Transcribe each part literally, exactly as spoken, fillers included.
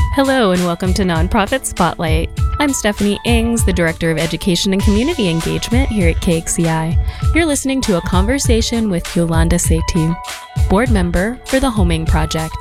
Hello and welcome to Nonprofit Spotlight. I'm Stephanie Ings, the Director of Education and Community Engagement here at K X C I. You're listening to a conversation with Yolanda Sethi, board member for the Homing Project.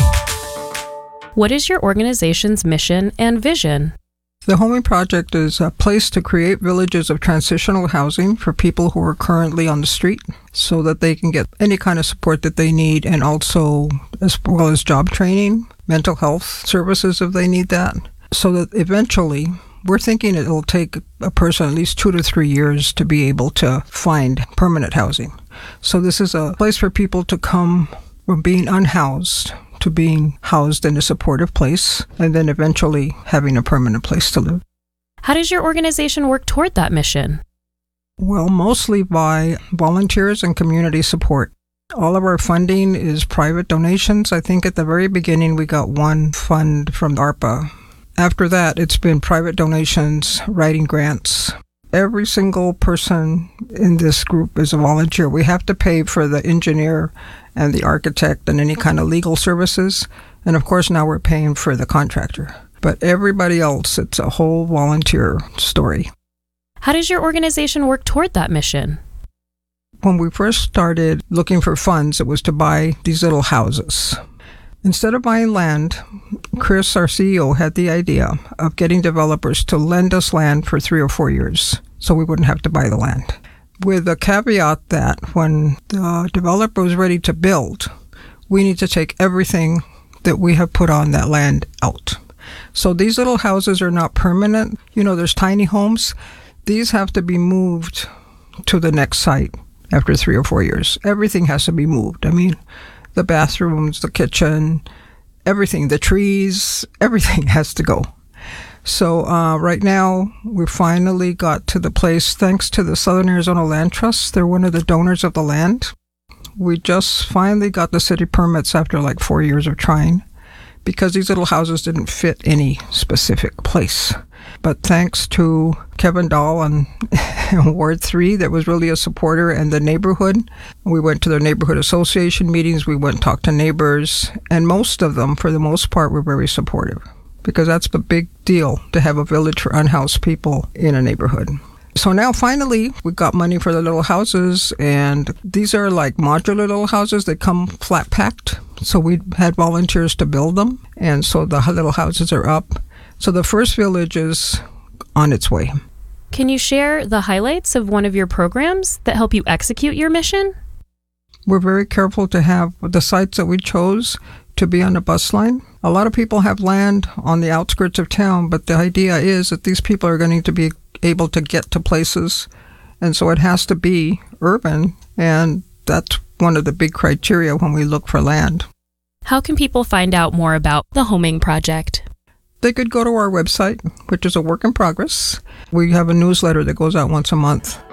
What is your organization's mission and vision? The Homing Project is a place to create villages of transitional housing for people who are currently on the street so that they can get any kind of support that they need, and also as well as job training, mental health services if they need that, so that eventually we're thinking it'll take a person at least two to three years to be able to find permanent housing. So this is a place for people to come from being unhoused to being housed in a supportive place, and then eventually having a permanent place to live. How does your organization work toward that mission? Well, mostly by volunteers and community support. All of our funding is private donations. I think at the very beginning we got one fund from ARPA. After that, it's been private donations, writing grants. Every single person in this group is a volunteer. We have to pay for the engineer and the architect and any kind of legal services. And of course, now we're paying for the contractor. But everybody else, it's a whole volunteer story. How does your organization work toward that mission? When we first started looking for funds, it was to buy these little houses. Instead of buying land, Chris, our C E O, had the idea of getting developers to lend us land for three or four years so we wouldn't have to buy the land. With the caveat that when the developer was ready to build, we need to take everything that we have put on that land out. So these little houses are not permanent. You know, there's tiny homes. These have to be moved to the next site after three or four years. Everything has to be moved. I mean, the bathrooms, the kitchen, everything, the trees, everything has to go. So uh, right now, we finally got to the place, thanks to the Southern Arizona Land Trust. They're one of the donors of the land. We just finally got the city permits after like four years of trying, because these little houses didn't fit any specific place. But thanks to Kevin Dahl on Ward three, that was really a supporter, and the neighborhood. We went to their neighborhood association meetings, we went and talked to neighbors, and most of them, for the most part, were very supportive, because that's the big deal, to have a village for unhoused people in a neighborhood. So now finally, we got money for the little houses, and these are like modular little houses. They come flat packed. So we had volunteers to build them, and so the little houses are up. So the first village is on its way. Can you share the highlights of one of your programs that help you execute your mission? We're very careful to have the sites that we chose to be on a bus line. A lot of people have land on the outskirts of town, but the idea is that these people are going to be able to get to places, and so it has to be urban, and that's one of the big criteria when we look for land. How can people find out more about the Homing Project? They could go to our website, which is a work in progress. We have a newsletter that goes out once a month.